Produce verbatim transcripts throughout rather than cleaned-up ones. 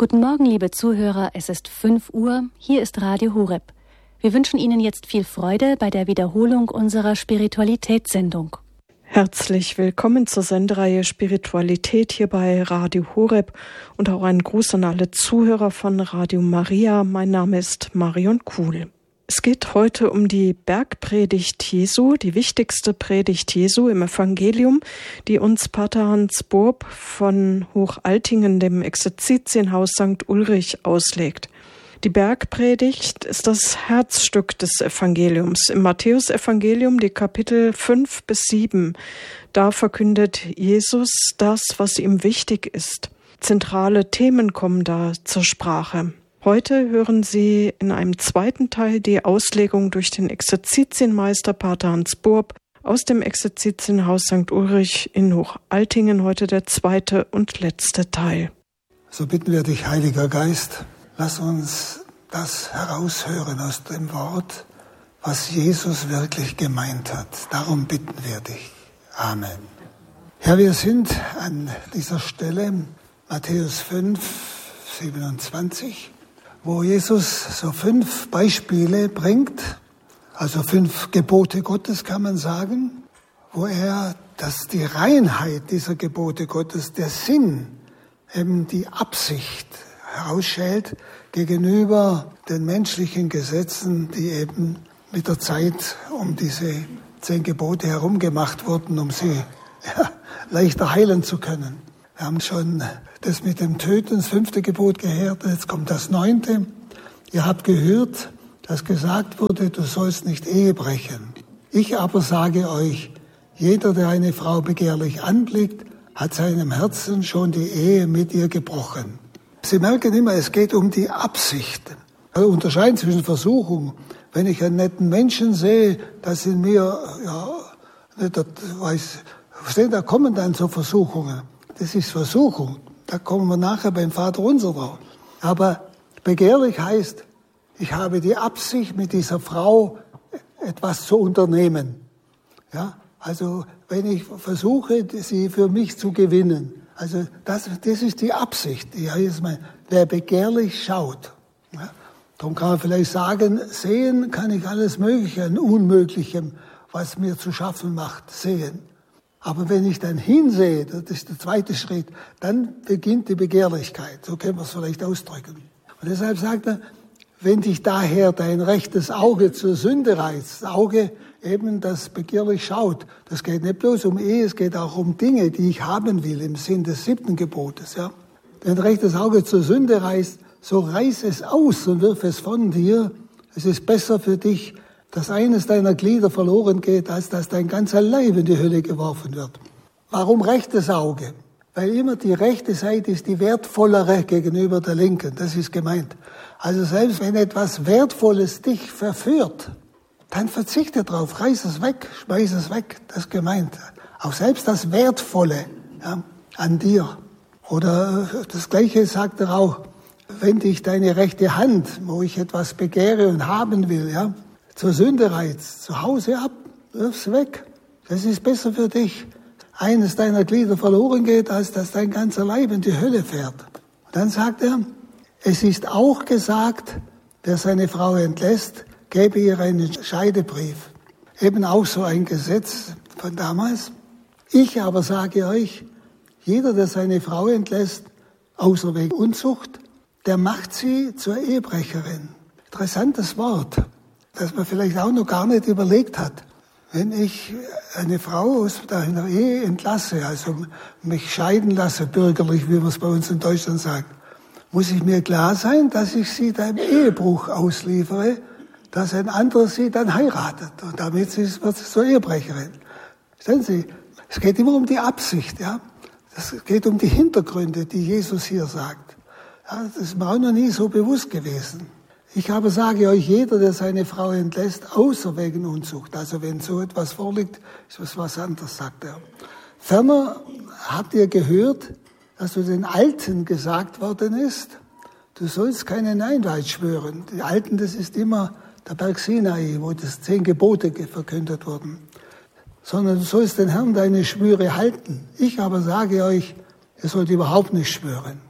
Guten Morgen, liebe Zuhörer, es ist fünf Uhr, hier ist Radio Horeb. Wir wünschen Ihnen jetzt viel Freude bei der Wiederholung unserer Spiritualitätssendung. Herzlich willkommen zur Sendereihe Spiritualität hier bei Radio Horeb und auch einen Gruß an alle Zuhörer von Radio Maria. Mein Name ist Marion Kuhl. Es geht heute um die Bergpredigt Jesu, die wichtigste Predigt Jesu im Evangelium, die uns Pater Hans Boorb von Hochaltingen, dem Exerzitienhaus Sankt Ulrich, auslegt. Die Bergpredigt ist das Herzstück des Evangeliums. Im Matthäusevangelium, die Kapitel fünf bis sieben, da verkündet Jesus das, was ihm wichtig ist. Zentrale Themen kommen da zur Sprache. Heute hören Sie in einem zweiten Teil die Auslegung durch den Exerzitienmeister Pater Hans Boorb aus dem Exerzitienhaus Sankt Ulrich in Hochaltingen, heute der zweite und letzte Teil. So bitten wir dich, Heiliger Geist, lass uns das heraushören aus dem Wort, was Jesus wirklich gemeint hat. Darum bitten wir dich. Amen. Herr, wir sind an dieser Stelle, Matthäus fünf, siebenundzwanzig, wo Jesus so fünf Beispiele bringt, also fünf Gebote Gottes, kann man sagen, wo er, dass die Reinheit dieser Gebote Gottes, der Sinn, eben die Absicht herausschält gegenüber den menschlichen Gesetzen, die eben mit der Zeit um diese zehn Gebote herum gemacht wurden, um sie ja, leichter heilen zu können. Wir haben schon das mit dem Töten, das fünfte Gebot gehört, jetzt kommt das neunte. Ihr habt gehört, dass gesagt wurde, du sollst nicht Ehe brechen. Ich aber sage euch, jeder, der eine Frau begehrlich anblickt, hat seinem Herzen schon die Ehe mit ihr gebrochen. Sie merken immer, es geht um die Absicht. Also unterscheiden zwischen Versuchung. Wenn ich einen netten Menschen sehe, das in mir, ja, nicht, weiß, verstehen, da kommen dann so Versuchungen. Das ist Versuchung. Da kommen wir nachher beim Vater unser drauf. Aber begehrlich heißt, ich habe die Absicht, mit dieser Frau etwas zu unternehmen. Ja, also wenn ich versuche, sie für mich zu gewinnen. Also das, das ist die Absicht. Ja, jetzt mal, wer begehrlich schaut. Ja, darum kann man vielleicht sagen, sehen kann ich alles Mögliche an Unmöglichem, was mir zu schaffen macht, sehen. Aber wenn ich dann hinsehe, das ist der zweite Schritt, dann beginnt die Begehrlichkeit. So können wir es vielleicht ausdrücken. Und deshalb sagt er, wenn dich daher dein rechtes Auge zur Sünde reizt, das Auge eben, das begehrlich schaut, das geht nicht bloß um Ehe, es geht auch um Dinge, die ich haben will, im Sinn des siebten Gebotes. Ja. Wenn dein rechtes Auge zur Sünde reißt, so reiß es aus und wirf es von dir. Es ist besser für dich, dass eines deiner Glieder verloren geht, als dass dein ganzer Leib in die Hölle geworfen wird. Warum rechtes Auge? Weil immer die rechte Seite ist die wertvollere gegenüber der linken. Das ist gemeint. Also selbst wenn etwas Wertvolles dich verführt, dann verzichte drauf, reiß es weg, schmeiß es weg. Das ist gemeint. Auch selbst das Wertvolle, ja, an dir. Oder das Gleiche sagt er auch, wenn dich deine rechte Hand, wo ich etwas begehre und haben will, ja, zur Sünde reizt, zu Hause ab, wirf's weg. Das ist besser für dich. Eines deiner Glieder verloren geht, als dass dein ganzer Leib in die Hölle fährt. Und dann sagt er, es ist auch gesagt, wer seine Frau entlässt, gebe ihr einen Scheidebrief. Eben auch so ein Gesetz von damals. Ich aber sage euch, jeder, der seine Frau entlässt, außer wegen Unzucht, der macht sie zur Ehebrecherin. Interessantes Wort, das man vielleicht auch noch gar nicht überlegt hat. Wenn ich eine Frau aus einer Ehe entlasse, also mich scheiden lasse, bürgerlich, wie man es bei uns in Deutschland sagt, muss ich mir klar sein, dass ich sie einem Ehebruch ausliefere, dass ein anderer sie dann heiratet. Und damit wird sie zur Ehebrecherin. Verstehen Sie? Es geht immer um die Absicht, ja. Es geht um die Hintergründe, die Jesus hier sagt. Ja, das ist mir auch noch nie so bewusst gewesen. Ich aber sage euch, jeder, der seine Frau entlässt, außer wegen Unzucht, also wenn so etwas vorliegt, ist das was anderes, sagt er. Ferner habt ihr gehört, dass zu den Alten gesagt worden ist, du sollst keinen Einweit schwören. Die Alten, das ist immer der Berg Sinai, wo das zehn Gebote verkündet wurden. Sondern du sollst den Herrn deine Schwüre halten. Ich aber sage euch, ihr sollt überhaupt nicht schwören.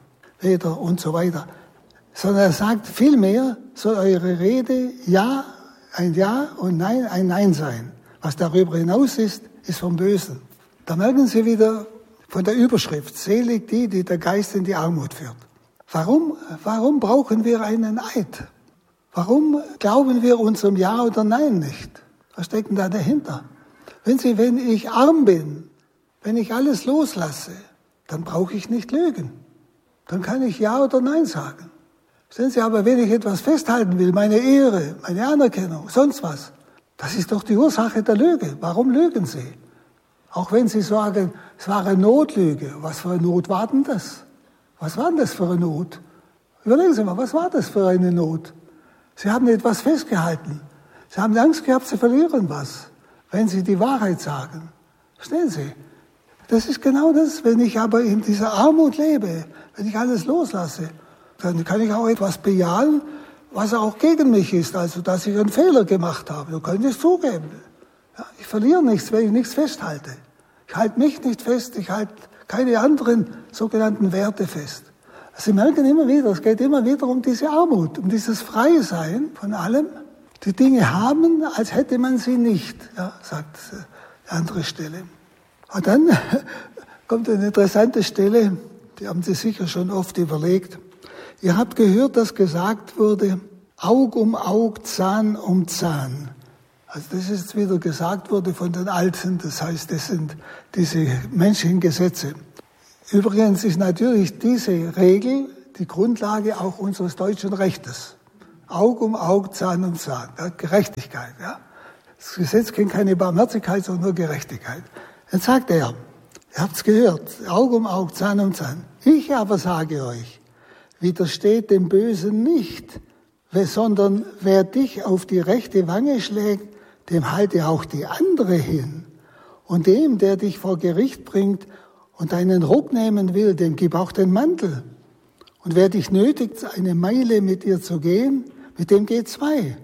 weder und so weiter. Sondern er sagt vielmehr, soll eure Rede Ja, ein Ja und Nein, ein Nein sein. Was darüber hinaus ist, ist vom Bösen. Da merken Sie wieder von der Überschrift, selig die, die der Geist in die Armut führt. Warum, warum brauchen wir einen Eid? Warum glauben wir unserem Ja oder Nein nicht? Was steckt denn da dahinter? Wenn Sie, wenn ich arm bin, wenn ich alles loslasse, dann brauche ich nicht lügen. Dann kann ich Ja oder Nein sagen. Sehen Sie aber, wenn ich etwas festhalten will, meine Ehre, meine Anerkennung, sonst was, das ist doch die Ursache der Lüge. Warum lügen Sie? Auch wenn Sie sagen, es war eine Notlüge. Was für eine Not war denn das? Was war denn das für eine Not? Überlegen Sie mal, was war das für eine Not? Sie haben etwas festgehalten. Sie haben Angst gehabt, Sie verlieren was, wenn Sie die Wahrheit sagen. Verstehen Sie? Das ist genau das. Wenn ich aber in dieser Armut lebe, wenn ich alles loslasse, dann kann ich auch etwas bejahen, was auch gegen mich ist, also dass ich einen Fehler gemacht habe. Du könnt es zugeben. Ja, ich verliere nichts, wenn ich nichts festhalte. Ich halte mich nicht fest, ich halte keine anderen sogenannten Werte fest. Sie merken immer wieder, es geht immer wieder um diese Armut, um dieses Freisein von allem. Die Dinge haben, als hätte man sie nicht, ja, sagt die andere Stelle. Und dann kommt eine interessante Stelle, die haben Sie sicher schon oft überlegt. Ihr habt gehört, dass gesagt wurde, Aug um Aug, Zahn um Zahn. Also das ist jetzt wieder gesagt wurde von den Alten, das heißt, das sind diese menschlichen Gesetze. Übrigens ist natürlich diese Regel die Grundlage auch unseres deutschen Rechtes. Aug um Aug, Zahn um Zahn, ja, Gerechtigkeit. Ja. Das Gesetz kennt keine Barmherzigkeit, sondern nur Gerechtigkeit. Jetzt sagt er, ihr habt es gehört, Aug um Aug, Zahn um Zahn. Ich aber sage euch, widersteht dem Bösen nicht, sondern wer dich auf die rechte Wange schlägt, dem halte auch die andere hin. Und dem, der dich vor Gericht bringt und deinen Rock nehmen will, dem gib auch den Mantel. Und wer dich nötigt, eine Meile mit dir zu gehen, mit dem geh zwei.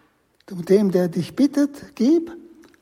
Und dem, der dich bittet, gib,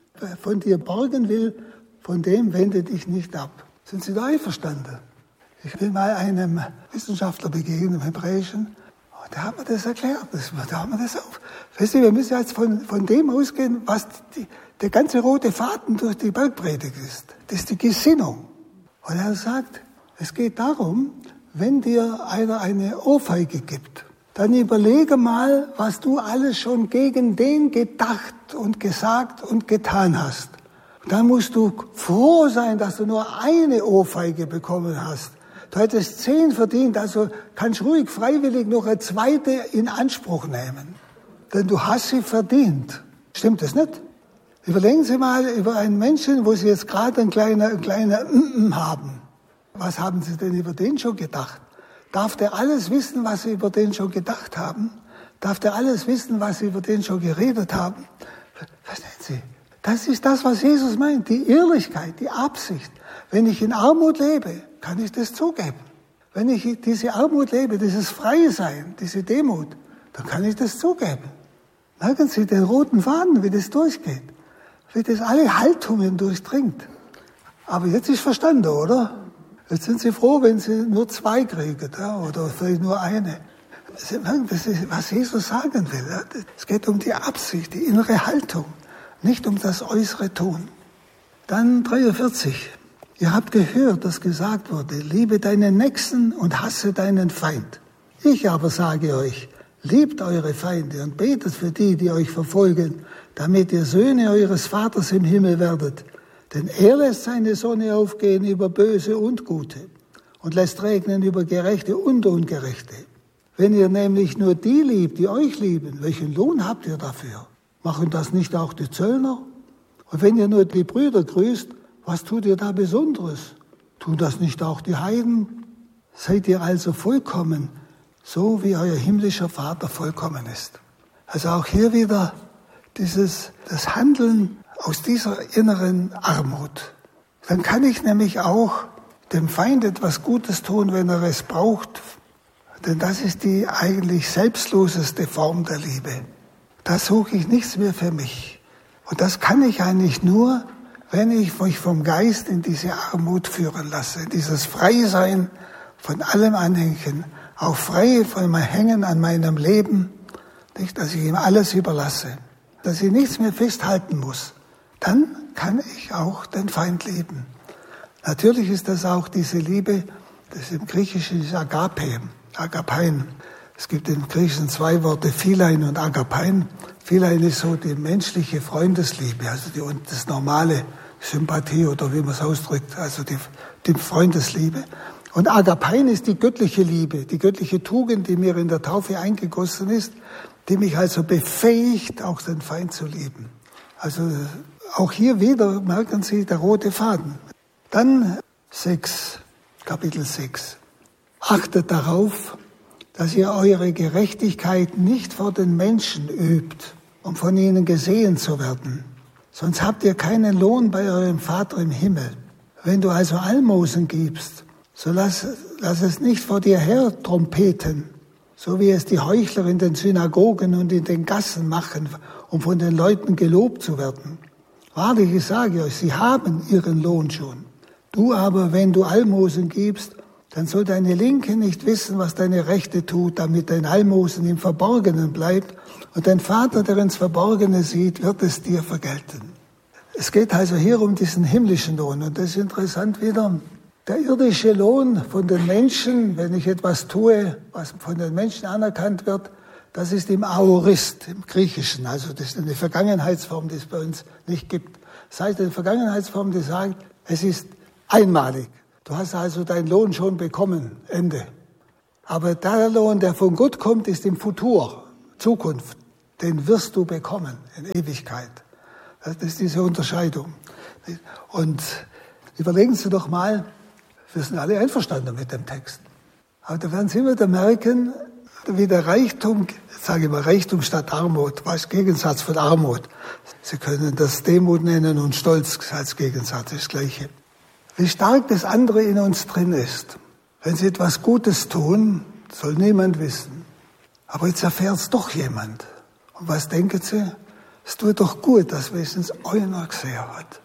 von dir borgen will, von dem wende dich nicht ab. Sind Sie da einverstanden? Ich bin mal einem Wissenschaftler begegnet, im Hebräischen, und da hat man das erklärt. Das, da haben wir das auf. Weißt du, wir müssen jetzt von, von dem ausgehen, was die, der ganze rote Faden durch die Bergpredigt ist. Das ist die Gesinnung. Und er sagt, es geht darum, wenn dir einer eine Ohrfeige gibt, dann überlege mal, was du alles schon gegen den gedacht und gesagt und getan hast. Und dann musst du froh sein, dass du nur eine Ohrfeige bekommen hast. Du hättest zehn verdient, also kannst ruhig freiwillig noch eine zweite in Anspruch nehmen. Denn du hast sie verdient. Stimmt das nicht? Überlegen Sie mal über einen Menschen, wo Sie jetzt gerade ein kleiner, ein kleiner Mm-mm haben. Was haben Sie denn über den schon gedacht? Darf der alles wissen, was Sie über den schon gedacht haben? Darf der alles wissen, was Sie über den schon geredet haben? Verstehen Sie? Das ist das, was Jesus meint. Die Ehrlichkeit, die Absicht. Wenn ich in Armut lebe, kann ich das zugeben. Wenn ich diese Armut lebe, dieses Freie Sein, diese Demut, dann kann ich das zugeben. Merken Sie den roten Faden, wie das durchgeht. Wie das alle Haltungen durchdringt. Aber jetzt ist verstanden, oder? Jetzt sind Sie froh, wenn Sie nur zwei kriegen, ja, oder vielleicht nur eine. Sie merken, das ist, was Jesus sagen will. Ja. Es geht um die Absicht, die innere Haltung, nicht um das äußere Tun. Dann dreiundvierzig. Ihr habt gehört, dass gesagt wurde, liebe deinen Nächsten und hasse deinen Feind. Ich aber sage euch, liebt eure Feinde und betet für die, die euch verfolgen, damit ihr Söhne eures Vaters im Himmel werdet. Denn er lässt seine Sonne aufgehen über Böse und Gute und lässt regnen über Gerechte und Ungerechte. Wenn ihr nämlich nur die liebt, die euch lieben, welchen Lohn habt ihr dafür? Machen das nicht auch die Zöllner? Und wenn ihr nur die Brüder grüßt, was tut ihr da Besonderes? Tun das nicht auch die Heiden? Seid ihr also vollkommen, so wie euer himmlischer Vater vollkommen ist. Also auch hier wieder dieses, das Handeln aus dieser inneren Armut. Dann kann ich nämlich auch dem Feind etwas Gutes tun, wenn er es braucht. Denn das ist die eigentlich selbstloseste Form der Liebe. Da suche ich nichts mehr für mich. Und das kann ich eigentlich nur, wenn ich mich vom Geist in diese Armut führen lasse, dieses Freisein, von allem anhängen, auch frei von meinem Hängen an meinem Leben, nicht, dass ich ihm alles überlasse, dass ich nichts mehr festhalten muss, dann kann ich auch den Feind lieben. Natürlich ist das auch diese Liebe, das im Griechischen ist Agape, Agapein. Es gibt im Griechischen zwei Worte, Philein und Agapein. Philein ist so die menschliche Freundesliebe, also die, und das normale Sympathie oder wie man es ausdrückt, also die, die Freundesliebe. Und Agapein ist die göttliche Liebe, die göttliche Tugend, die mir in der Taufe eingegossen ist, die mich also befähigt, auch den Feind zu lieben. Also auch hier wieder merken Sie der rote Faden. Dann sechs, Kapitel sechs. Achtet darauf, dass ihr eure Gerechtigkeit nicht vor den Menschen übt, um von ihnen gesehen zu werden. Sonst habt ihr keinen Lohn bei eurem Vater im Himmel. Wenn du also Almosen gibst, so lass, lass es nicht vor dir her trompeten, so wie es die Heuchler in den Synagogen und in den Gassen machen, um von den Leuten gelobt zu werden. Wahrlich, ich sage euch, sie haben ihren Lohn schon. Du aber, wenn du Almosen gibst, dann soll deine Linke nicht wissen, was deine Rechte tut, damit dein Almosen im Verborgenen bleibt. Und dein Vater, der ins Verborgene sieht, wird es dir vergelten. Es geht also hier um diesen himmlischen Lohn. Und das ist interessant wieder. Der irdische Lohn von den Menschen, wenn ich etwas tue, was von den Menschen anerkannt wird, das ist im Aorist, im Griechischen. Also das ist eine Vergangenheitsform, die es bei uns nicht gibt. Das heißt, eine Vergangenheitsform, die sagt, es ist einmalig. Du hast also deinen Lohn schon bekommen, Ende. Aber der Lohn, der von Gott kommt, ist im Futur, Zukunft. Den wirst du bekommen in Ewigkeit. Das ist diese Unterscheidung. Und überlegen Sie doch mal, wir sind alle einverstanden mit dem Text. Aber da werden Sie wieder merken, wie der Reichtum, jetzt sage ich mal Reichtum statt Armut, was ist Gegensatz von Armut? Sie können das Demut nennen und Stolz als Gegensatz, das Gleiche. Wie stark das andere in uns drin ist. Wenn Sie etwas Gutes tun, soll niemand wissen. Aber jetzt erfährt es doch jemand. Und was denken Sie? Es tut doch gut, dass wenigstens einer gesehen hat.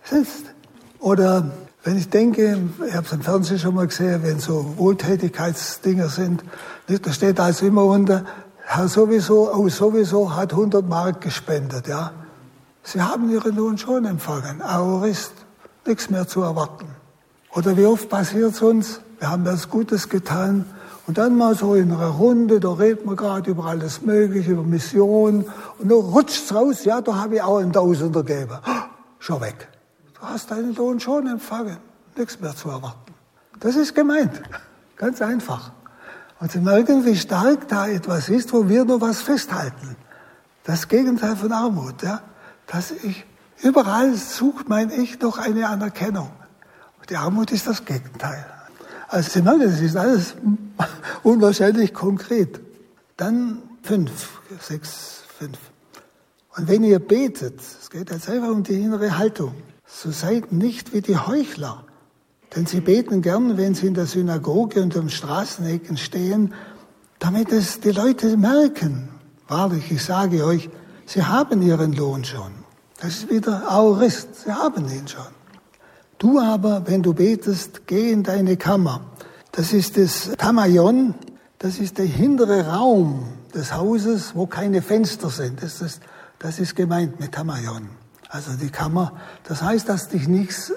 Oder wenn ich denke, ich habe es im Fernsehen schon mal gesehen, wenn so Wohltätigkeitsdinger sind, da steht also immer unter, Herr sowieso, oh sowieso hat hundert Mark gespendet. Ja. Sie haben Ihren Lohn schon empfangen, Aorist. Nichts mehr zu erwarten. Oder wie oft passiert es uns, wir haben was Gutes getan und dann mal so in einer Runde, da redet man gerade über alles Mögliche, über Mission und dann rutscht es raus, ja, da habe ich auch einen Tausender gegeben. Schon weg. Du hast deinen Lohn schon empfangen. Nichts mehr zu erwarten. Das ist gemeint. Ganz einfach. Und Sie merken, wie stark da etwas ist, wo wir nur was festhalten. Das Gegenteil von Armut, ja, dass ich überall sucht mein Ich noch eine Anerkennung. Die Armut ist das Gegenteil. Also Sie merken, das ist alles unwahrscheinlich konkret. Dann fünf, sechs, fünf. Und wenn ihr betet, es geht jetzt einfach um die innere Haltung, so seid nicht wie die Heuchler. Denn sie beten gern, wenn sie in der Synagoge und am Straßenecken stehen, damit es die Leute merken. Wahrlich, ich sage euch, sie haben ihren Lohn schon. Das ist wieder Aorist, sie haben ihn schon. Du aber, wenn du betest, geh in deine Kammer. Das ist das Tamaion, das ist der hintere Raum des Hauses, wo keine Fenster sind. Das ist, das ist gemeint mit Tamaion. Also die Kammer, das heißt, dass dich nichts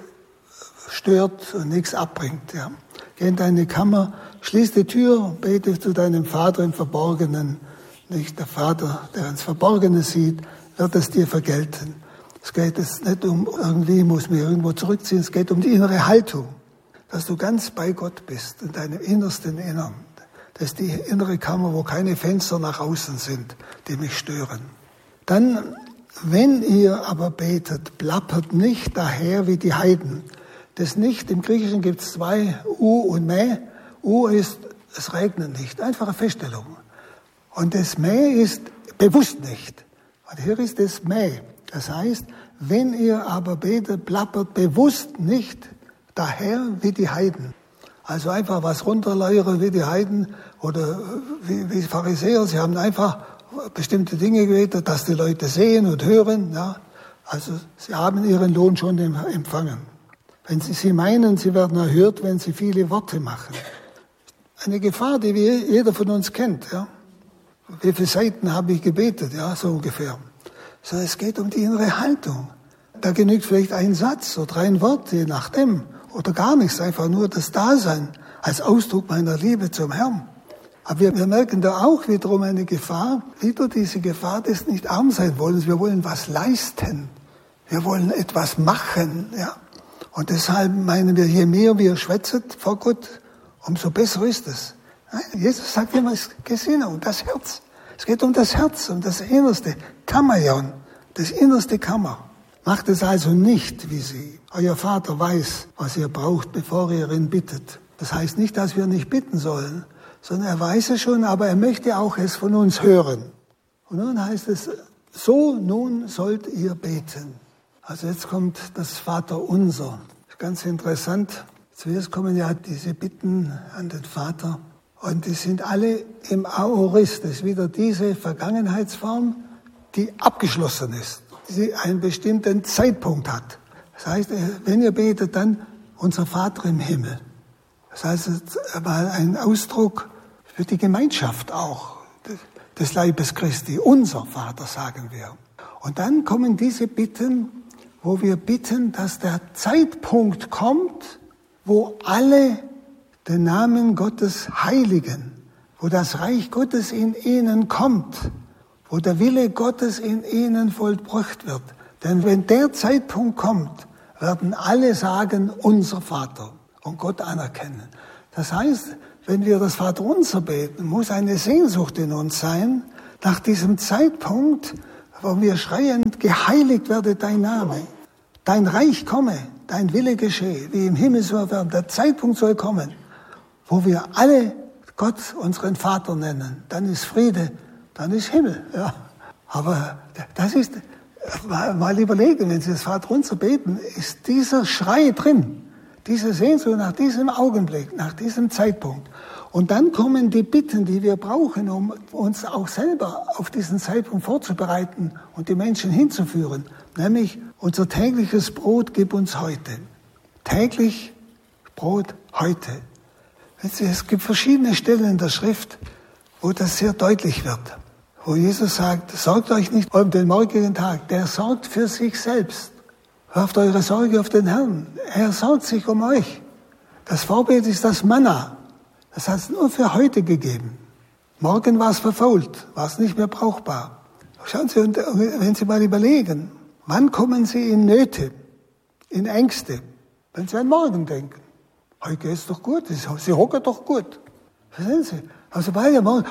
stört und nichts abbringt. Ja. Geh in deine Kammer, schließ die Tür und bete zu deinem Vater im Verborgenen. Nicht der Vater, der ins Verborgene sieht, wird es dir vergelten. Es geht jetzt nicht um irgendwie, ich muss mich irgendwo zurückziehen, es geht um die innere Haltung, dass du ganz bei Gott bist, in deinem innersten Innern. Das ist die innere Kammer, wo keine Fenster nach außen sind, die mich stören. Dann, wenn ihr aber betet, plappert nicht daher wie die Heiden. Das nicht, im Griechischen gibt es zwei, U und Me. U ist, es regnet nicht, einfache Feststellung. Und das Me ist bewusst nicht. Und hier ist das Me. Das heißt, wenn ihr aber betet, plappert bewusst nicht daher wie die Heiden. Also einfach was runterleiern wie die Heiden oder wie, wie Pharisäer. Sie haben einfach bestimmte Dinge gebetet, dass die Leute sehen und hören. Ja. Also sie haben ihren Lohn schon empfangen. Wenn sie, sie meinen, sie werden erhört, wenn sie viele Worte machen. eine Gefahr, die wir, jeder von uns kennt. Ja? Wie viele Seiten habe ich gebetet? Ja, so ungefähr. So, es geht um die innere Haltung. Da genügt vielleicht ein Satz oder ein Wort, je nachdem. Oder gar nichts, einfach nur das Dasein als Ausdruck meiner Liebe zum Herrn. Aber wir, wir merken da auch wiederum eine Gefahr, wieder diese Gefahr des nicht arm sein wollens. Wir wollen was leisten. Wir wollen etwas machen. Ja? Und deshalb meinen wir, je mehr wir schwätzen vor Gott, umso besser ist es. Jesus sagt immer, es geht um das Herz. Es geht um das Herz, um das Innerste. Kammerjon, das innerste Kammer. Macht es also nicht wie sie. Euer Vater weiß, was ihr braucht, bevor ihr ihn bittet. Das heißt nicht, dass wir nicht bitten sollen, sondern er weiß es schon, aber er möchte auch es von uns hören. Und nun heißt es, so nun sollt ihr beten. Also jetzt kommt das Vaterunser. Ganz interessant. Zuerst kommen ja diese Bitten an den Vater. Und die sind alle im Aorist. Das ist wieder diese Vergangenheitsform, die abgeschlossen ist, die einen bestimmten Zeitpunkt hat. Das heißt, wenn ihr betet, dann unser Vater im Himmel. Das heißt, es war ein Ausdruck für die Gemeinschaft auch des Leibes Christi. Unser Vater, sagen wir. Und dann kommen diese Bitten, wo wir bitten, dass der Zeitpunkt kommt, wo alle den Namen Gottes heiligen, wo das Reich Gottes in ihnen kommt, wo der Wille Gottes in ihnen vollbracht wird. Denn wenn der Zeitpunkt kommt, werden alle sagen, unser Vater, und Gott anerkennen. Das heißt, wenn wir das Vaterunser beten, muss eine Sehnsucht in uns sein, nach diesem Zeitpunkt, wo wir schreien, geheiligt werde dein Name, dein Reich komme, dein Wille geschehe, wie im Himmel so auf Erden. Der Zeitpunkt soll kommen, wo wir alle Gott unseren Vater nennen. Dann ist Friede, dann ist Himmel. Ja. Aber das ist, mal überlegen, wenn Sie das Vaterunser beten, ist dieser Schrei drin, diese Sehnsucht nach diesem Augenblick, nach diesem Zeitpunkt. Und dann kommen die Bitten, die wir brauchen, um uns auch selber auf diesen Zeitpunkt vorzubereiten und die Menschen hinzuführen. Nämlich, unser tägliches Brot gib uns heute. Täglich Brot heute. Es gibt verschiedene Stellen in der Schrift, wo das sehr deutlich wird. Wo Jesus sagt, sorgt euch nicht um den morgigen Tag, der sorgt für sich selbst. Werft eure Sorge auf den Herrn. Er sorgt sich um euch. Das Vorbild ist das Manna. Das hat es nur für heute gegeben. Morgen war es verfault, war es nicht mehr brauchbar. Schauen Sie, wenn Sie mal überlegen, wann kommen Sie in Nöte, in Ängste, wenn Sie an morgen denken? Heute geht es doch gut, Sie hocken doch gut. Verstehen Sie? Also weil ja morgen,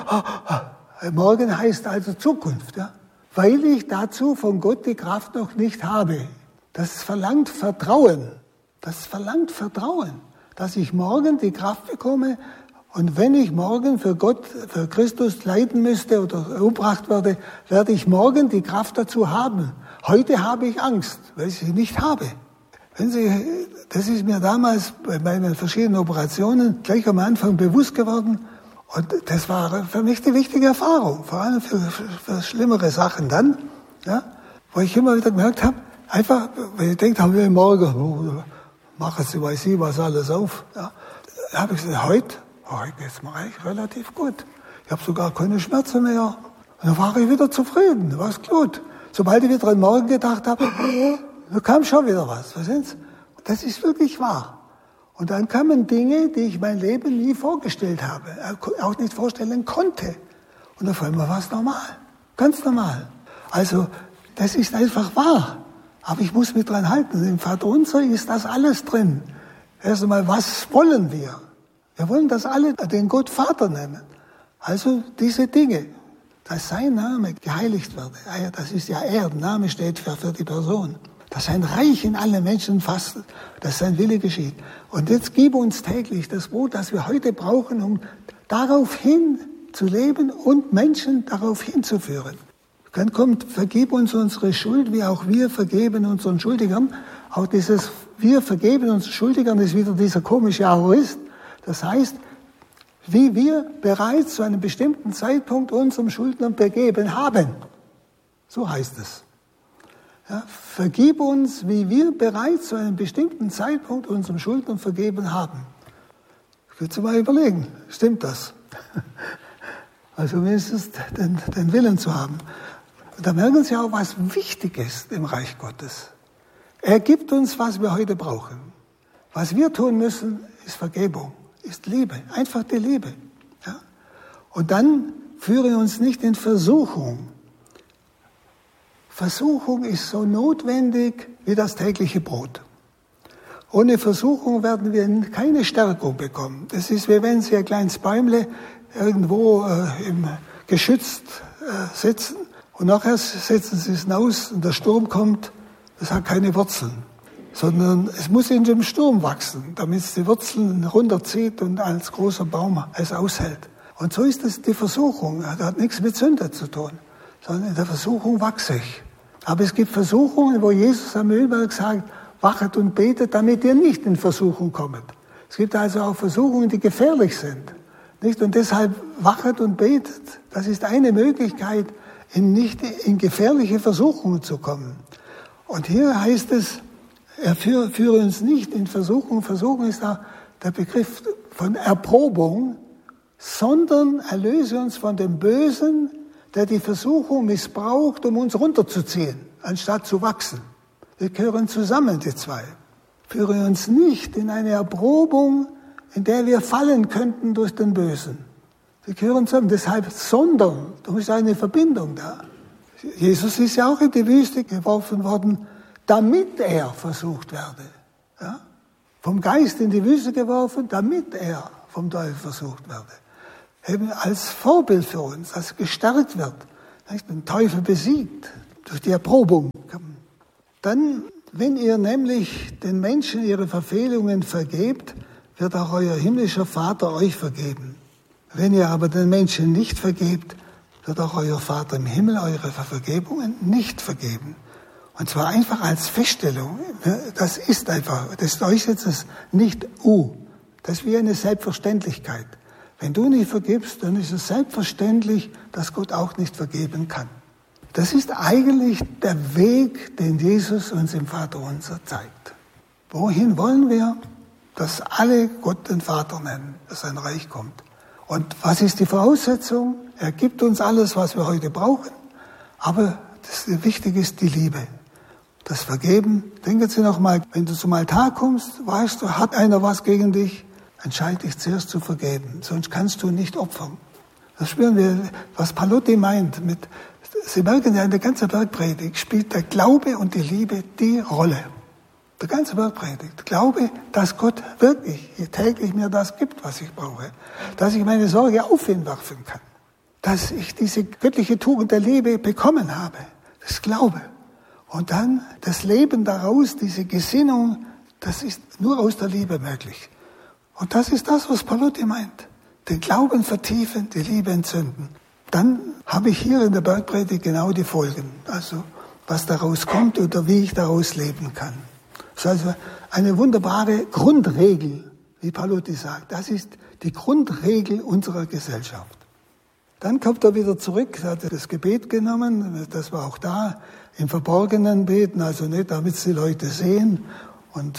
morgen heißt also Zukunft, ja? Weil ich dazu von Gott die Kraft noch nicht habe. Das verlangt Vertrauen. Das verlangt Vertrauen, dass ich morgen die Kraft bekomme. Und wenn ich morgen für Gott, für Christus leiden müsste oder umgebracht werde, werde ich morgen die Kraft dazu haben. Heute habe ich Angst, weil ich sie nicht habe. Wenn Sie, das ist mir damals bei meinen verschiedenen Operationen gleich am Anfang bewusst geworden. Und das war für mich die wichtige Erfahrung, vor allem für, für, für schlimmere Sachen dann, ja, wo ich immer wieder gemerkt habe, einfach, wenn ich denke, haben wir morgen, oh, machen Sie, weiß ich, was alles auf. Ja, habe ich gesagt, heute, heute geht es mir eigentlich relativ gut. Ich habe sogar keine Schmerzen mehr. Und dann war ich wieder zufrieden, war es gut. Sobald ich wieder an morgen gedacht habe, da kam schon wieder was. Verstehen Sie? Das ist wirklich wahr. Und dann kamen Dinge, die ich mein Leben nie vorgestellt habe, auch nicht vorstellen konnte. Und auf einmal war es normal, ganz normal. Also das ist einfach wahr. Aber ich muss mich dran halten. Im Vaterunser ist das alles drin. Erst einmal, was wollen wir? Wir wollen, dass alle den Gott Vater nennen. Also diese Dinge, dass sein Name geheiligt wird. Das ist ja er, der Name steht für, für die Person. Dass sein Reich in alle Menschen fasst, dass sein Wille geschieht. Und jetzt gib uns täglich das Brot, das wir heute brauchen, um darauf hin zu leben und Menschen darauf hinzuführen. Dann kommt, vergib uns unsere Schuld, wie auch wir vergeben unseren Schuldigern. Auch dieses, wir vergeben unseren Schuldigern, ist wieder dieser komische Aorist. Das heißt, wie wir bereits zu einem bestimmten Zeitpunkt unserem Schuldner vergeben haben. So heißt es. Ja, vergib uns, wie wir bereits zu einem bestimmten Zeitpunkt unserem Schuldner vergeben haben. Willst du mal überlegen, stimmt das? Also mindestens den, den Willen zu haben. Und da merken Sie auch, was wichtig ist im Reich Gottes. Er gibt uns, was wir heute brauchen. Was wir tun müssen, ist Vergebung, ist Liebe, einfach die Liebe. Ja? Und dann führe uns nicht in Versuchung. Versuchung ist so notwendig wie das tägliche Brot. Ohne Versuchung werden wir keine Stärkung bekommen. Das ist, wie wenn Sie ein kleines Bäumle irgendwo äh, im geschützt äh, sitzen und nachher setzen Sie es aus und der Sturm kommt, das hat keine Wurzeln, sondern es muss in dem Sturm wachsen, damit es die Wurzeln runterzieht und als großer Baum es aushält. Und so ist es die Versuchung. Das hat nichts mit Sünde zu tun, sondern in der Versuchung wachse ich. Aber es gibt Versuchungen, wo Jesus am Ölberg sagt, wachet und betet, damit ihr nicht in Versuchung kommt. Es gibt also auch Versuchungen, die gefährlich sind. Nicht? Und deshalb wachet und betet. Das ist eine Möglichkeit, in nicht in gefährliche Versuchungen zu kommen. Und hier heißt es, er führe, führe uns nicht in Versuchung. Versuchung ist da der Begriff von Erprobung, sondern erlöse uns von dem Bösen, der die Versuchung missbraucht, um uns runterzuziehen, anstatt zu wachsen. Wir gehören zusammen, die zwei. Führe uns nicht in eine Erprobung, in der wir fallen könnten durch den Bösen. Wir gehören zusammen. Deshalb sondern, da ist eine Verbindung da. Jesus ist ja auch in die Wüste geworfen worden, damit er versucht werde. Ja? Vom Geist in die Wüste geworfen, damit er vom Teufel versucht werde. Eben als Vorbild für uns, dass gestärkt wird, nicht? Den Teufel besiegt durch die Erprobung. Dann, wenn ihr nämlich den Menschen ihre Verfehlungen vergebt, wird auch euer himmlischer Vater euch vergeben. Wenn ihr aber den Menschen nicht vergebt, wird auch euer Vater im Himmel eure Vergebungen nicht vergeben. Und zwar einfach als Feststellung. Das ist einfach, das ist euch jetzt das Nicht-U. Das ist wie eine Selbstverständlichkeit. Wenn du nicht vergibst, dann ist es selbstverständlich, dass Gott auch nicht vergeben kann. Das ist eigentlich der Weg, den Jesus uns im Vaterunser zeigt. Wohin wollen wir? Dass alle Gott den Vater nennen, dass sein Reich kommt. Und was ist die Voraussetzung? Er gibt uns alles, was wir heute brauchen. Aber das Wichtige ist die Liebe. Das Vergeben. Denken Sie noch mal, wenn du zum Altar kommst, weißt du, hat einer was gegen dich? Entscheide dich zuerst zu vergeben. Sonst kannst du nicht opfern. Das spüren wir, was Palotti meint. Mit, Sie merken ja, in der ganzen Bergpredigt spielt der Glaube und die Liebe die Rolle. Der ganze Bergpredigt. Glaube, dass Gott wirklich täglich mir das gibt, was ich brauche. Dass ich meine Sorge auf ihn werfen kann. Dass ich diese göttliche Tugend der Liebe bekommen habe. Das Glaube. Und dann das Leben daraus, diese Gesinnung, das ist nur aus der Liebe möglich. Und das ist das, was Palotti meint. Den Glauben vertiefen, die Liebe entzünden. Dann habe ich hier in der Bergpredigt genau die Folgen. Also, was daraus kommt oder wie ich daraus leben kann. Das ist also eine wunderbare Grundregel, wie Palotti sagt. Das ist die Grundregel unserer Gesellschaft. Dann kommt er wieder zurück, er hat das Gebet genommen, das war auch da, im Verborgenen beten, also nicht, damit es die Leute sehen und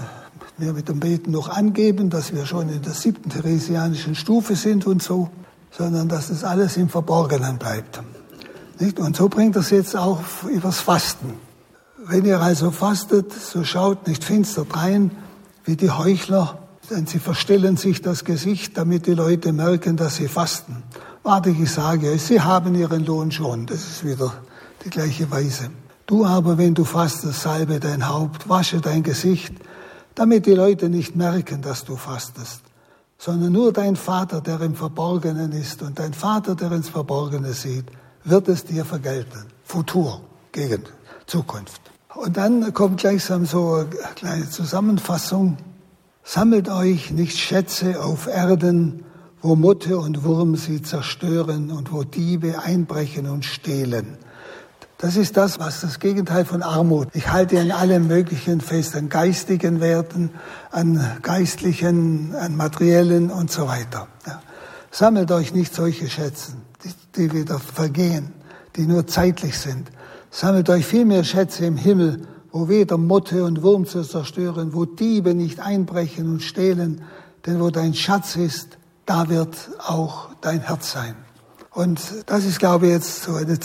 äh, wir mit dem Beten noch angeben, dass wir schon in der siebten theresianischen Stufe sind und so, sondern dass das alles im Verborgenen bleibt. Nicht? Und so bringt er es jetzt auch übers Fasten. Wenn ihr also fastet, so schaut nicht finster drein, wie die Heuchler, denn sie verstellen sich das Gesicht, damit die Leute merken, dass sie fasten. Wahrlich, ich sage euch, sie haben ihren Lohn schon. Das ist wieder die gleiche Weise. Du aber, wenn du fastest, salbe dein Haupt, wasche dein Gesicht, damit die Leute nicht merken, dass du fastest, sondern nur dein Vater, der im Verborgenen ist, und dein Vater, der ins Verborgene sieht, wird es dir vergelten. Futur, gegen Zukunft. Und dann kommt gleichsam so eine kleine Zusammenfassung. Sammelt euch nicht Schätze auf Erden, wo Motte und Wurm sie zerstören und wo Diebe einbrechen und stehlen. Das ist das, was das Gegenteil von Armut. Ich halte an allem Möglichen fest, an geistigen Werten, an geistlichen, an materiellen und so weiter. Ja. Sammelt euch nicht solche Schätze, die, die wieder vergehen, die nur zeitlich sind. Sammelt euch vielmehr Schätze im Himmel, wo weder Motte und Wurm zu zerstören, wo Diebe nicht einbrechen und stehlen. denn wo dein Schatz ist, da wird auch dein Herz sein. Und das ist, glaube ich, jetzt so eine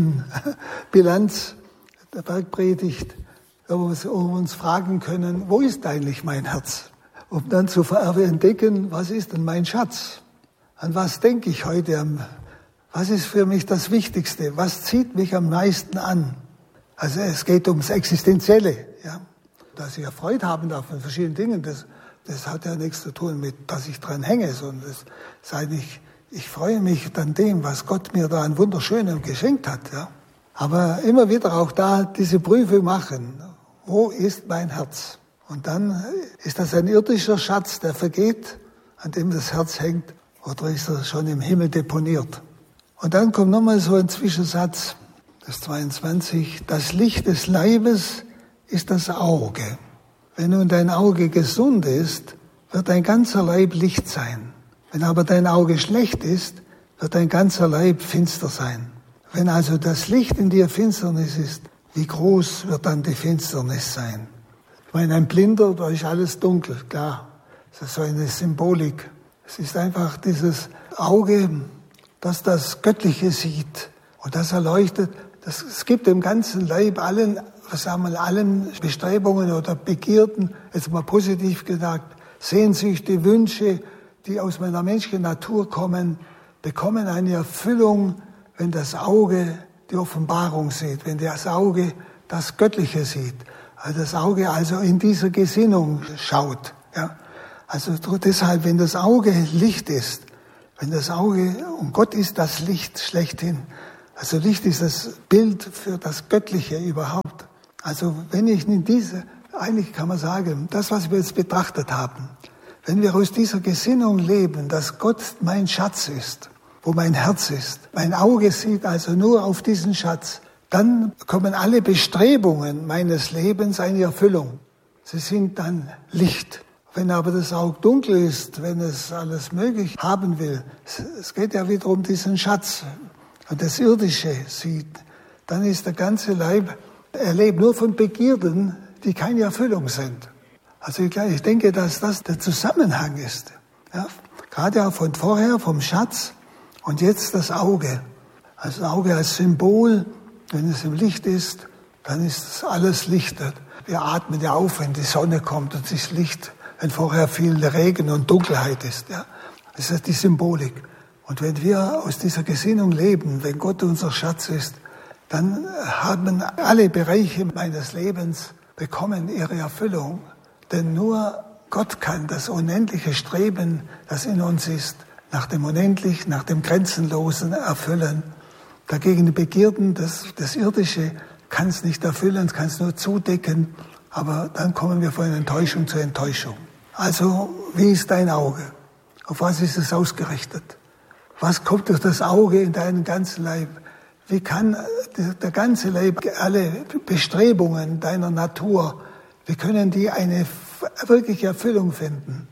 Zwischenbilanz der Bergpredigt, wo wir uns fragen können, wo ist eigentlich mein Herz? Um dann zu entdecken, was ist denn mein Schatz? An was denke ich heute? Was ist für mich das Wichtigste? Was zieht mich am meisten an? Also es geht ums Existenzielle, ja. Dass ich Freude haben darf an verschiedenen Dingen, das, das hat ja nichts zu tun mit, dass ich dran hänge, sondern das ist eigentlich, ich freue mich an dem, was Gott mir da an Wunderschönem geschenkt hat, ja. Aber immer wieder auch da diese Prüfung machen. Wo ist mein Herz? Und dann ist das ein irdischer Schatz, der vergeht, an dem das Herz hängt, oder ist er schon im Himmel deponiert? Und dann kommt nochmal so ein Zwischensatz, das zweiundzwanzig. Das Licht des Leibes ist das Auge. Wenn nun dein Auge gesund ist, wird dein ganzer Leib Licht sein. Wenn aber dein Auge schlecht ist, wird dein ganzer Leib finster sein. Wenn also das Licht in dir Finsternis ist, wie groß wird dann die Finsternis sein? Ich meine, ein Blinder, da ist alles dunkel, klar. Das ist so eine Symbolik. Es ist einfach dieses Auge, das das Göttliche sieht und das erleuchtet. Das, es gibt im ganzen Leib allen, was sagen wir, allen Bestrebungen oder Begierden, jetzt mal positiv gesagt, Sehnsüchte, Wünsche, die aus meiner menschlichen Natur kommen, bekommen eine Erfüllung, wenn das Auge die Offenbarung sieht, wenn das Auge das Göttliche sieht, also das Auge also in dieser Gesinnung schaut. Ja. Also deshalb, wenn das Auge Licht ist, wenn das Auge, und Gott ist das Licht schlechthin, also Licht ist das Bild für das Göttliche überhaupt. Also wenn ich in diese, eigentlich kann man sagen, das, was wir jetzt betrachtet haben, wenn wir aus dieser Gesinnung leben, dass Gott mein Schatz ist, wo mein Herz ist, mein Auge sieht also nur auf diesen Schatz, dann kommen alle Bestrebungen meines Lebens eine Erfüllung. Sie sind dann Licht. Wenn aber das Auge dunkel ist, wenn es alles möglich haben will, es geht ja wieder um diesen Schatz und das Irdische sieht, dann ist der ganze Leib, er lebt nur von Begierden, die keine Erfüllung sind. Also ich denke, dass das der Zusammenhang ist. Ja? Gerade auch von vorher, vom Schatz und jetzt das Auge. Also das Auge als Symbol, wenn es im Licht ist, dann ist alles Licht. Wir atmen ja auf, wenn die Sonne kommt und das Licht, wenn vorher viel Regen und Dunkelheit ist. Ja? Das ist die Symbolik. Und wenn wir aus dieser Gesinnung leben, wenn Gott unser Schatz ist, dann haben alle Bereiche meines Lebens bekommen ihre Erfüllung. Denn nur Gott kann das unendliche Streben, das in uns ist, nach dem Unendlichen, nach dem Grenzenlosen erfüllen. Dagegen die Begierden, das, das Irdische, kann es nicht erfüllen, kann es nur zudecken. Aber dann kommen wir von Enttäuschung zu Enttäuschung. Also, wie ist dein Auge? Auf was ist es ausgerichtet? Was kommt durch das Auge in deinen ganzen Leib? Wie kann der, der ganze Leib, alle Bestrebungen deiner Natur, wie können die eine wirkliche Erfüllung finden?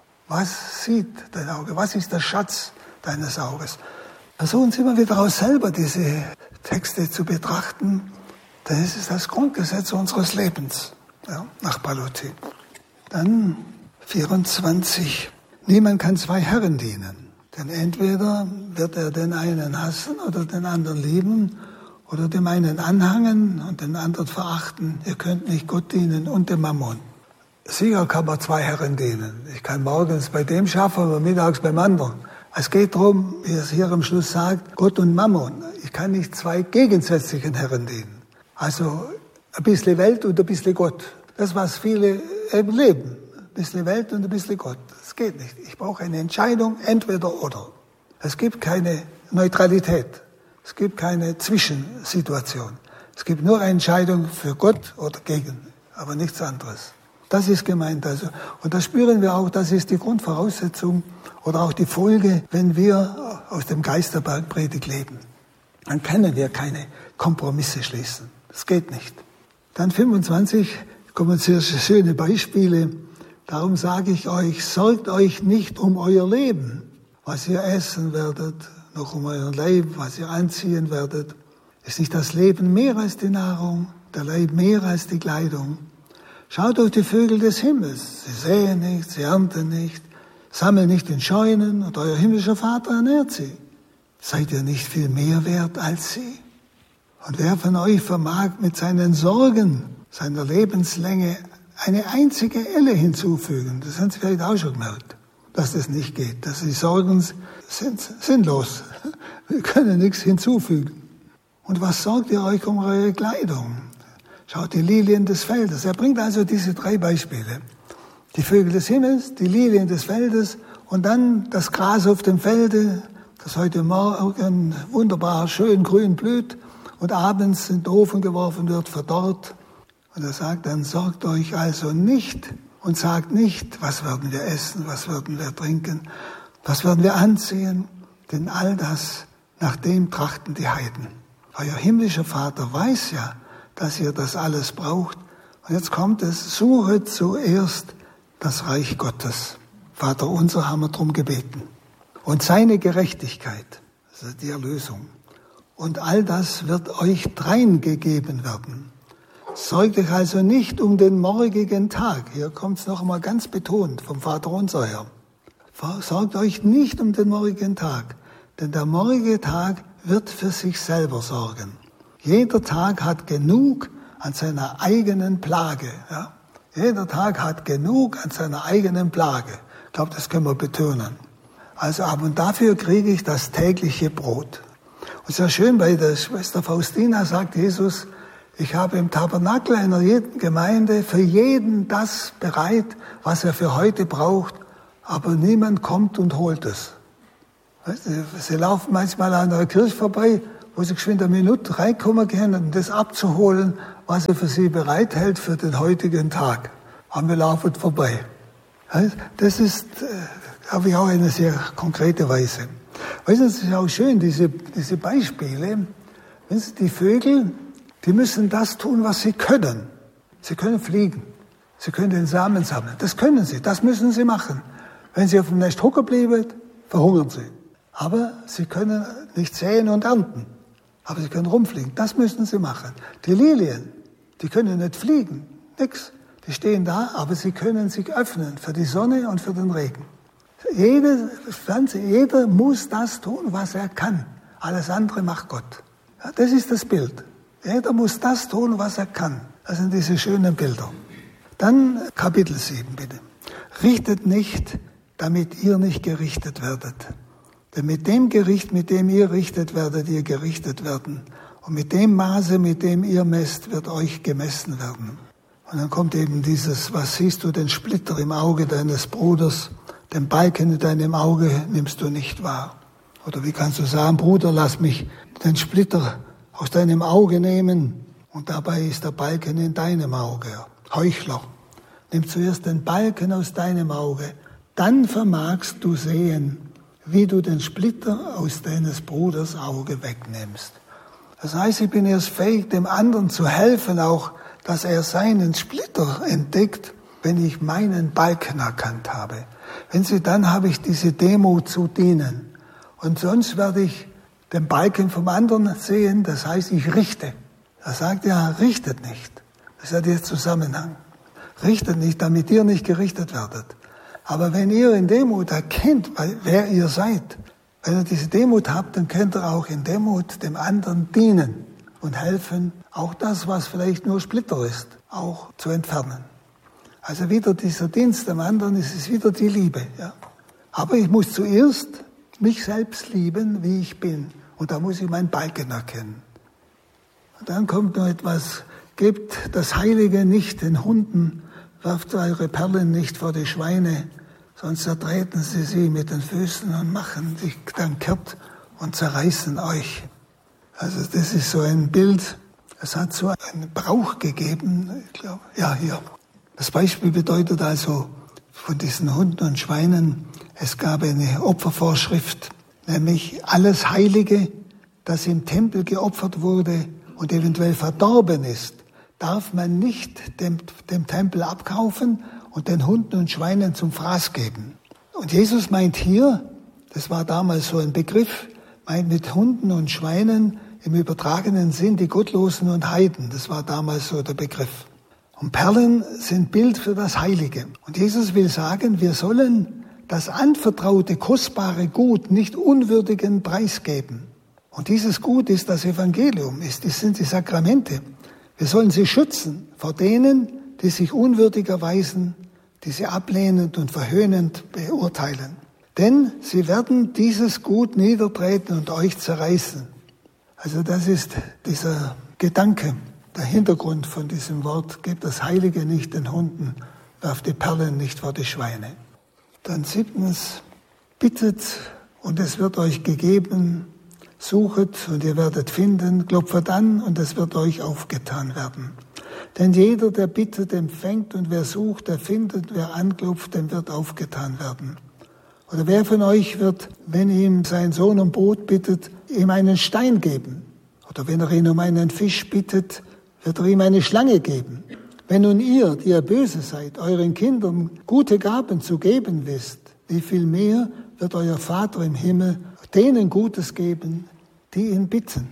Was sieht dein Auge? Was ist der Schatz deines Auges? Versuchen Sie immer wieder auch selber diese Texte zu betrachten. Das ist das Grundgesetz unseres Lebens, ja, nach Paluti. Dann vierundzwanzig. Niemand kann zwei Herren dienen. Denn entweder wird er den einen hassen oder den anderen lieben oder dem einen anhangen und den anderen verachten. Ihr könnt nicht Gott dienen und dem Mammon. Sicher kann man zwei Herren dienen. Ich kann morgens bei dem schaffen oder mittags beim anderen. Es geht darum, wie es hier am Schluss sagt, Gott und Mammon. Ich kann nicht zwei gegensätzlichen Herren dienen. Also ein bisschen Welt und ein bisschen Gott. Das, was viele eben leben. Ein bisschen Welt und ein bisschen Gott. Das geht nicht. Ich brauche eine Entscheidung, entweder oder. Es gibt keine Neutralität. Es gibt keine Zwischensituation. Es gibt nur eine Entscheidung für Gott oder gegen, aber nichts anderes. Das ist gemeint. Also. Und das spüren wir auch, das ist die Grundvoraussetzung oder auch die Folge, wenn wir aus dem Geist der Bergpredigt leben. Dann können wir keine Kompromisse schließen. Das geht nicht. Dann fünfundzwanzig kommen sehr schöne Beispiele. Darum sage ich euch, sorgt euch nicht um euer Leben, was ihr essen werdet, noch um euren Leib, was ihr anziehen werdet. Ist nicht das Leben mehr als die Nahrung, der Leib mehr als die Kleidung? Schaut auf die Vögel des Himmels. Sie säen nicht, sie ernten nicht, Sammelt nicht in Scheunen und euer himmlischer Vater ernährt sie. Seid ihr nicht viel mehr wert als sie? Und wer von euch vermag mit seinen Sorgen, seiner Lebenslänge eine einzige Elle hinzufügen? Das haben Sie vielleicht auch schon gemerkt, dass das nicht geht, dass die Sorgen sind sinnlos. Wir können nichts hinzufügen. Und was sorgt ihr euch um eure Kleidung? Schaut die Lilien des Feldes. Er bringt also diese drei Beispiele. Die Vögel des Himmels, die Lilien des Feldes und dann das Gras auf dem Felde, das heute Morgen wunderbar schön grün blüht und abends in den Ofen geworfen wird, verdorrt. Und er sagt dann, sorgt euch also nicht und sagt nicht, was werden wir essen, was werden wir trinken, was werden wir anziehen, denn all das, nach dem trachten die Heiden. Euer himmlischer Vater weiß ja, dass ihr das alles braucht. Und jetzt kommt es, suche zuerst das Reich Gottes. Vater unser haben wir drum gebeten. Und seine Gerechtigkeit, das ist die Erlösung. Und all das wird euch drein gegeben werden. Sorgt euch also nicht um den morgigen Tag. Hier kommt es noch einmal ganz betont vom Vater unser her. Sorgt euch nicht um den morgigen Tag, denn der morgige Tag wird für sich selber sorgen. Jeder Tag hat genug an seiner eigenen Plage. Ja? Jeder Tag hat genug an seiner eigenen Plage. Ich glaube, das können wir betonen. Also, aber dafür kriege ich das tägliche Brot. Und sehr schön, bei der Schwester Faustina sagt Jesus, ich habe im Tabernakel einer jeden Gemeinde für jeden das bereit, was er für heute braucht, aber niemand kommt und holt es. Weißt du, sie laufen manchmal an einer Kirche vorbei, wo sie geschwind eine Minute reinkommen können, um das abzuholen, was er für sie bereithält für den heutigen Tag. Aber wir laufen vorbei. Das ist, habe ich auch eine sehr konkrete Weise. Weißt du, es ist auch schön, diese, diese Beispiele. Wenn Sie, die Vögel, die müssen das tun, was sie können. Sie können fliegen. Sie können den Samen sammeln. Das können sie. Das müssen sie machen. Wenn sie auf dem Nest hocken bleiben, verhungern sie. Aber sie können nicht säen und ernten. Aber sie können rumfliegen. Das müssen sie machen. Die Lilien, die können nicht fliegen. Nix. Die stehen da, aber sie können sich öffnen für die Sonne und für den Regen. Jede Pflanze, jeder muss das tun, was er kann. Alles andere macht Gott. Ja, das ist das Bild. Jeder muss das tun, was er kann. Das sind diese schönen Bilder. Dann Kapitel sieben, bitte. Richtet nicht, damit ihr nicht gerichtet werdet. Denn mit dem Gericht, mit dem ihr richtet, werdet ihr gerichtet werden. Und mit dem Maße, mit dem ihr messt, wird euch gemessen werden. Und dann kommt eben dieses, was siehst du, den Splitter im Auge deines Bruders, den Balken in deinem Auge nimmst du nicht wahr. Oder wie kannst du sagen, Bruder, lass mich den Splitter aus deinem Auge nehmen und dabei ist der Balken in deinem Auge. Heuchler, nimm zuerst den Balken aus deinem Auge, dann vermagst du sehen, wie du den Splitter aus deines Bruders Auge wegnimmst. Das heißt, ich bin erst fähig, dem anderen zu helfen, auch, dass er seinen Splitter entdeckt, wenn ich meinen Balken erkannt habe. Wenn sie, dann habe ich diese Demut zu dienen. Und sonst werde ich den Balken vom anderen sehen, das heißt, ich richte. Er sagt ja, richtet nicht. Das ist ja der Zusammenhang. Richtet nicht, damit ihr nicht gerichtet werdet. Aber wenn ihr in Demut erkennt, wer ihr seid, wenn ihr diese Demut habt, dann könnt ihr auch in Demut dem anderen dienen und helfen, auch das, was vielleicht nur Splitter ist, auch zu entfernen. Also wieder dieser Dienst dem anderen, es ist wieder die Liebe. Ja. Aber ich muss zuerst mich selbst lieben, wie ich bin. Und da muss ich meinen Balken erkennen. Und dann kommt noch etwas, gebt das Heilige nicht den Hunden, werft eure Perlen nicht vor die Schweine, sonst zertreten sie sie mit den Füßen und machen sich dann kehrt und zerreißen euch. Also das ist so ein Bild, es hat so einen Brauch gegeben, ich glaube, ja, hier. Das Beispiel bedeutet also von diesen Hunden und Schweinen, es gab eine Opfervorschrift, nämlich alles Heilige, das im Tempel geopfert wurde und eventuell verdorben ist, darf man nicht dem, dem Tempel abkaufen und den Hunden und Schweinen zum Fraß geben. Und Jesus meint hier, das war damals so ein Begriff, meint mit Hunden und Schweinen im übertragenen Sinn die Gottlosen und Heiden. Das war damals so der Begriff. Und Perlen sind Bild für das Heilige. Und Jesus will sagen, wir sollen das anvertraute, kostbare Gut nicht unwürdigen preisgeben. Und dieses Gut ist das Evangelium, ist, das sind die Sakramente. Wir sollen sie schützen vor denen, die sich unwürdig erweisen, die sie ablehnend und verhöhnend beurteilen. Denn sie werden dieses Gut niedertreten und euch zerreißen. Also das ist dieser Gedanke, der Hintergrund von diesem Wort. Gebt das Heilige nicht den Hunden, werft die Perlen nicht vor die Schweine. Dann siebtens, bittet und es wird euch gegeben, suchet und ihr werdet finden, klopfet an und es wird euch aufgetan werden. Denn jeder, der bittet, empfängt und wer sucht, der findet, wer anklopft, dem wird aufgetan werden. Oder wer von euch wird, wenn ihm sein Sohn um Brot bittet, ihm einen Stein geben? Oder wenn er ihn um einen Fisch bittet, wird er ihm eine Schlange geben? Wenn nun ihr, die ihr böse seid, euren Kindern gute Gaben zu geben wisst, wie viel mehr wird euer Vater im Himmel denen Gutes geben, die ihn bitten?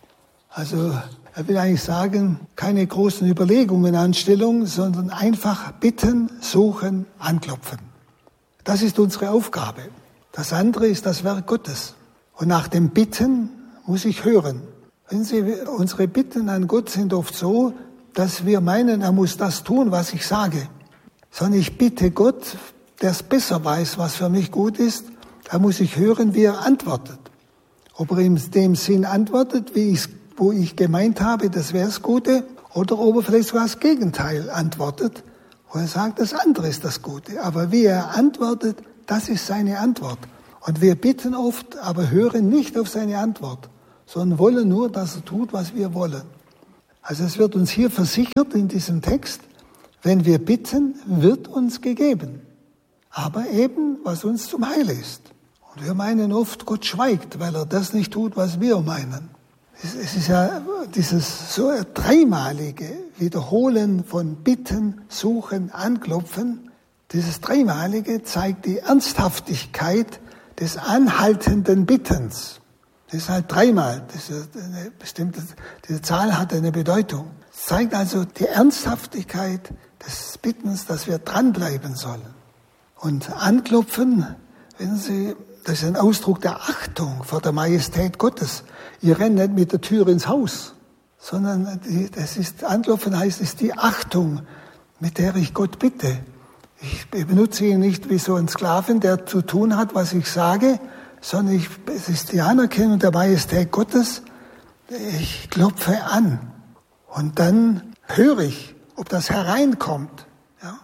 Also er will eigentlich sagen, keine großen Überlegungen, Anstellungen, sondern einfach bitten, suchen, anklopfen. Das ist unsere Aufgabe. Das andere ist das Werk Gottes. Und nach dem Bitten muss ich hören. Wenn Sie, unsere Bitten an Gott sind oft so, dass wir meinen, er muss das tun, was ich sage. Sondern ich bitte Gott, der es besser weiß, was für mich gut ist, da muss ich hören, wie er antwortet. Ob er in dem Sinn antwortet, wie ich, wo ich gemeint habe, das wäre das Gute, oder ob er vielleicht sogar das Gegenteil antwortet, wo er sagt, das andere ist das Gute. Aber wie er antwortet, das ist seine Antwort. Und wir bitten oft, aber hören nicht auf seine Antwort, sondern wollen nur, dass er tut, was wir wollen. Also es wird uns hier versichert in diesem Text, wenn wir bitten, wird uns gegeben. Aber eben, was uns zum Heil ist. Und wir meinen oft, Gott schweigt, weil er das nicht tut, was wir meinen. Es ist ja dieses so dreimalige Wiederholen von Bitten, Suchen, Anklopfen. Dieses dreimalige zeigt die Ernsthaftigkeit des anhaltenden Bittens. Das ist halt dreimal. Das ist eine bestimmte, diese Zahl hat eine Bedeutung. Es zeigt also die Ernsthaftigkeit des Bittens, dass wir dranbleiben sollen. Und anklopfen, wenn Sie, das ist ein Ausdruck der Achtung vor der Majestät Gottes. Ihr rennt nicht mit der Tür ins Haus, sondern die, das ist, anklopfen heißt, es ist die Achtung, mit der ich Gott bitte. Ich benutze ihn nicht wie so ein Sklaven, der zu tun hat, was ich sage, sondern ich, es ist die Anerkennung der Majestät Gottes. Ich klopfe an und dann höre ich, ob das hereinkommt. Ja?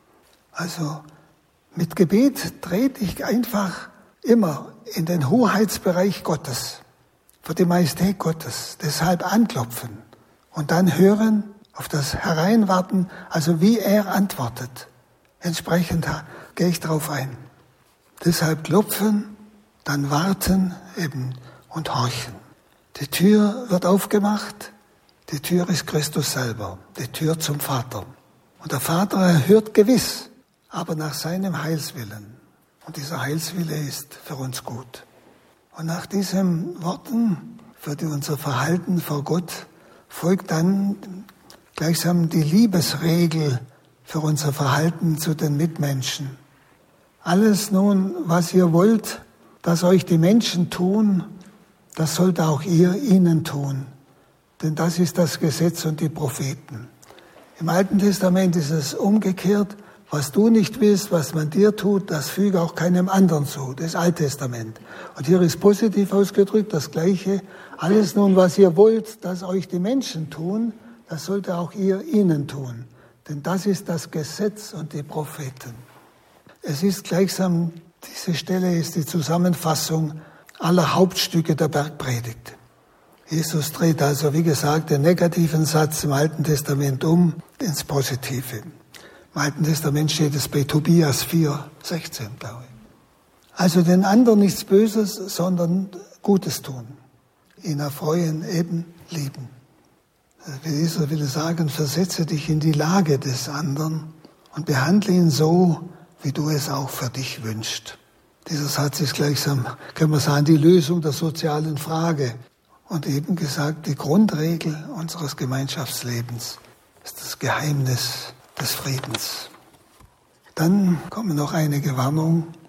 Also mit Gebet trete ich einfach immer in den Hoheitsbereich Gottes, für die Majestät Gottes. Deshalb anklopfen und dann hören, auf das Hereinwarten, also wie er antwortet. Entsprechend gehe ich darauf ein. Deshalb klopfen, dann warten eben und horchen. Die Tür wird aufgemacht, die Tür ist Christus selber, die Tür zum Vater. Und der Vater erhört gewiss, aber nach seinem Heilswillen. Und dieser Heilswille ist für uns gut. Und nach diesen Worten für die, unser Verhalten vor Gott folgt dann gleichsam die Liebesregel für unser Verhalten zu den Mitmenschen. Alles nun, was ihr wollt, dass euch die Menschen tun, das sollt auch ihr ihnen tun. Denn das ist das Gesetz und die Propheten. Im Alten Testament ist es umgekehrt. Was du nicht willst, was man dir tut, das füge auch keinem anderen zu. Das ist Alttestament. Und hier ist positiv ausgedrückt das Gleiche. Alles nun, was ihr wollt, dass euch die Menschen tun, das sollte auch ihr ihnen tun. Denn das ist das Gesetz und die Propheten. Es ist gleichsam, diese Stelle ist die Zusammenfassung aller Hauptstücke der Bergpredigt. Jesus dreht also, wie gesagt, den negativen Satz im Alten Testament um ins Positive. Im Alten Testament steht es bei Tobias vier, sechzehn, glaube ich. Also den anderen nichts Böses, sondern Gutes tun. Ihn erfreuen, eben lieben. Jesus will sagen, versetze dich in die Lage des anderen und behandle ihn so, wie du es auch für dich wünschst. Dieser Satz ist gleichsam, können wir sagen, die Lösung der sozialen Frage. Und eben gesagt, die Grundregel unseres Gemeinschaftslebens ist das Geheimnis des Friedens. Dann kommen noch einige Warnungen.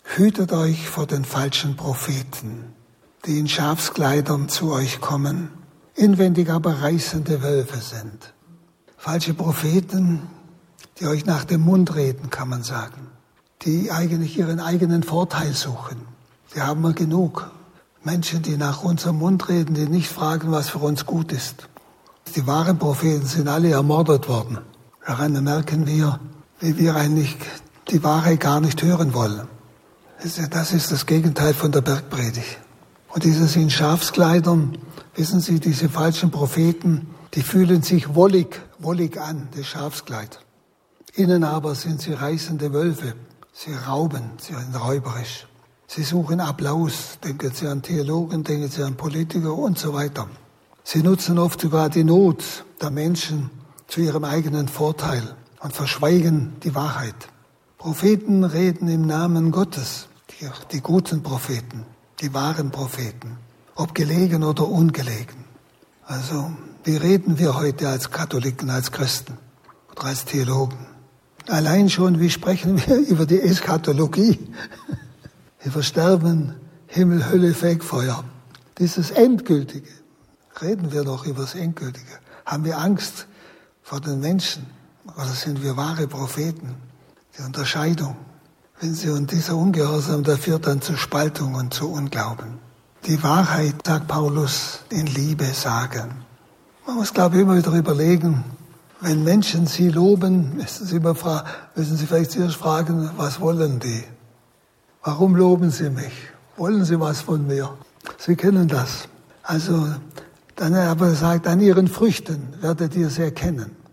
Hütet euch vor den falschen Propheten, die in Schafskleidern zu euch kommen, inwendig aber reißende Wölfe sind. Falsche Propheten, die euch nach dem Mund reden, kann man sagen, die eigentlich ihren eigenen Vorteil suchen. Die haben wir genug. Menschen, die nach unserem Mund reden, die nicht fragen, was für uns gut ist. Die wahren Propheten sind alle ermordet worden. Daran merken wir, wie wir eigentlich die Wahrheit gar nicht hören wollen. Das ist das Gegenteil von der Bergpredigt. Und dieses in Schafskleidern, wissen Sie, diese falschen Propheten, die fühlen sich wollig, wollig an, das Schafskleid. Innen aber sind sie reißende Wölfe. Sie rauben, sie sind räuberisch. Sie suchen Applaus, denken Sie an Theologen, denken Sie an Politiker und so weiter. Sie nutzen oft sogar die Not der Menschen zu ihrem eigenen Vorteil und verschweigen die Wahrheit. Propheten reden im Namen Gottes, die, die guten Propheten, die wahren Propheten, ob gelegen oder ungelegen. Also, wie reden wir heute als Katholiken, als Christen oder als Theologen? Allein schon, wie sprechen wir über die Eschatologie? Über Sterben, Himmel, Hölle, Fegfeuer. Dieses Endgültige. Reden wir doch über das Endgültige. Haben wir Angst vor den Menschen? Oder sind wir wahre Propheten? Die Unterscheidung. Wenn Sie, und dieser Ungehorsam, der führt dann zu Spaltung und zu Unglauben. Die Wahrheit, sagt Paulus, in Liebe sagen. Man muss, glaube ich, immer wieder überlegen, wenn Menschen Sie loben, müssen Sie, immer fra- müssen Sie vielleicht zuerst fragen, was wollen die? Warum loben Sie mich? Wollen Sie was von mir? Sie kennen das. Also, dann aber sagt, an Ihren Früchten werdet ihr sie erkennen.